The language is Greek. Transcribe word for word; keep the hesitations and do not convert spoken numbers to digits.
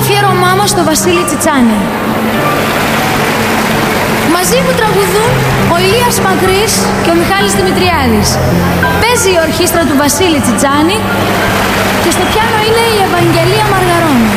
αφιέρωμά μας στο Βασίλη Τσιτσάνη. Μαζί μου τραγουδούν ο Ηλίας Μακρύς και ο Μιχάλης Δημητριάδης. Παίζει η ορχήστρα του Βασίλη Τσιτσάνη και στο πιάνο είναι η Ευαγγελία Μαργαρώνου.